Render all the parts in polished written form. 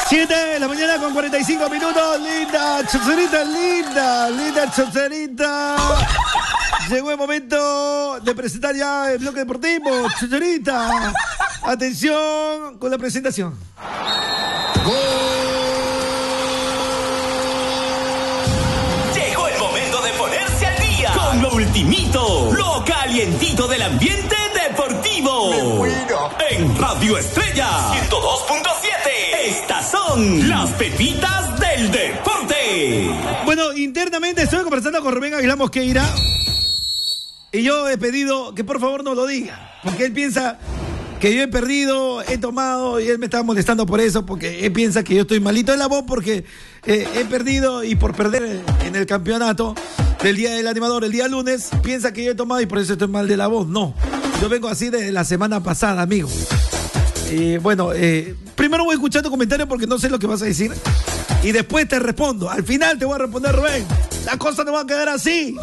7 de la mañana con 45 minutos. Linda chocerita, linda chocerita. Llegó el momento de presentar ya el bloque deportivo. Chocerita, atención con la presentación. Llegó el momento de ponerse al día con lo ultimito, lo calientito del ambiente deportivo. En Radio Estrella 102.7. Estas son las pepitas del deporte. Bueno, internamente estoy conversando con Rubén Aguilar Mosqueira y yo he pedido que por favor no lo diga, porque él piensa que yo he perdido, he tomado y él me está molestando por eso, porque él piensa que yo estoy malito de la voz porque he perdido y por perder en el campeonato del Día del Animador el día lunes, piensa que yo he tomado y por eso estoy mal de la voz. No, yo vengo así desde la semana pasada, amigo. Bueno, primero voy a escuchar tu comentario porque no sé lo que vas a decir y después te respondo. Al final te voy a responder, Rubén. Las cosas no van a quedar así.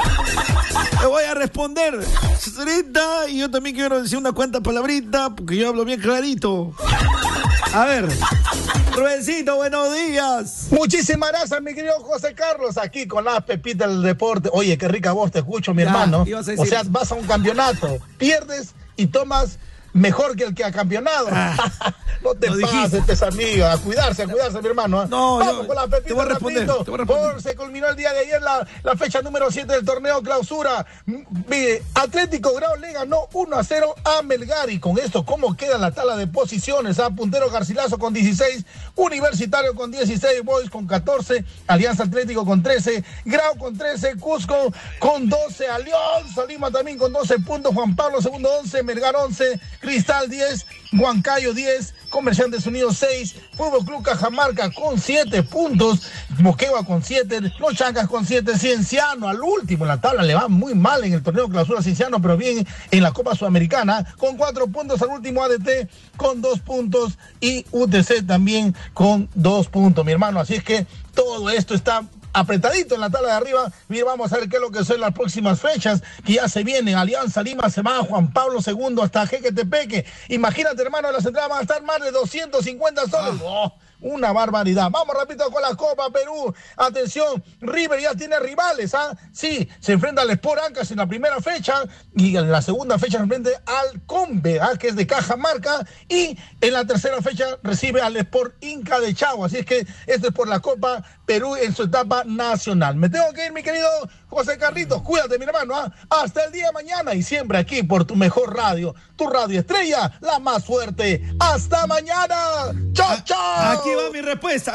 Te voy a responder, Cecerita, y yo también quiero decir una cuanta palabrita porque yo hablo bien clarito. A ver, Rubéncito, buenos días. Muchísimas gracias, mi querido José Carlos, aquí con las pepitas del deporte. Oye, qué rica voz te escucho, mi hermano. O sea, vas a un campeonato, pierdes y tomas mejor que el que ha campeonado. No te pases, amigo. A cuidarse, mi hermano. No, vamos con la pepita. Te voy a responder. Se culminó el día de ayer la fecha número 7 del torneo clausura. Atlético Grau le ganó 1-0 a Melgar. Y con esto, ¿cómo queda la tabla de posiciones? Puntero Garcilaso con 16, Universitario con 16, Boys con 14, Alianza Atlético con 13, Grau con 13, Cusco con 12, Alianza Lima también con 12 puntos, Juan Pablo II 11, Melgar 11, Cristal 10, Huancayo 10, Comerciantes Unidos 6, Fútbol Club Cajamarca con 7 puntos, Moquegua con 7, Los Chancas con 7, Cienciano al último en la tabla, le va muy mal en el torneo clausura Cienciano, pero bien en la Copa Sudamericana, con 4 puntos al último ADT con 2 puntos y UTC también con 2 puntos, mi hermano, así es que todo esto está apretadito en la tabla de arriba. Mira, vamos a ver qué es lo que son las próximas fechas que ya se vienen. Alianza Lima se va a Juan Pablo II hasta Jequetepeque. Imagínate, hermano, las entradas van a estar más de 250 soles. Una barbaridad. Vamos rápido con la Copa Perú. Atención, River ya tiene rivales, Sí, se enfrenta al Sport Ancas en la primera fecha y en la segunda fecha se enfrenta al Combe, que es de Cajamarca, y en la tercera fecha recibe al Sport Inca de Chagua. Así es que esto es por la Copa Perú en su etapa nacional. Me tengo que ir, mi querido José Carlitos. Cuídate, mi hermano. Hasta el día de mañana y siempre aquí por tu mejor radio, tu Radio Estrella, la más fuerte. Hasta mañana. Chao, chao. Aquí va mi respuesta,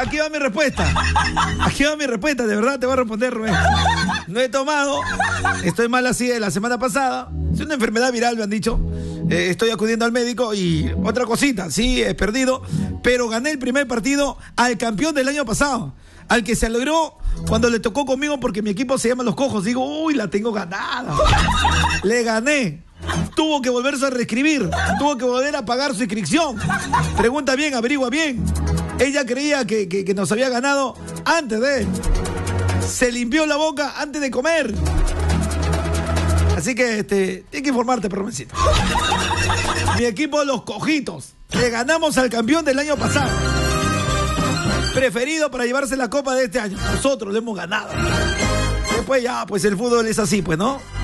de verdad te voy a responder, Rubén. No he tomado, estoy mal así de la semana pasada, es una enfermedad viral, me han dicho, estoy acudiendo al médico y otra cosita, sí, he perdido, pero gané el primer partido al campeón del año pasado, al que se alegró cuando le tocó conmigo porque mi equipo se llama Los Cojos, digo, uy, la tengo ganada, le gané. Tuvo que volverse a reescribir, tuvo que volver a pagar su inscripción. Pregunta bien, averigua bien. Ella creía que nos había ganado antes de él. Se limpió la boca antes de comer. Así que tienes que informarte, perroncito. Mi equipo, Los Cojitos, le ganamos al campeón del año pasado. Preferido para llevarse la copa de este año. Nosotros le hemos ganado. Después ya, pues el fútbol es así, pues, ¿no?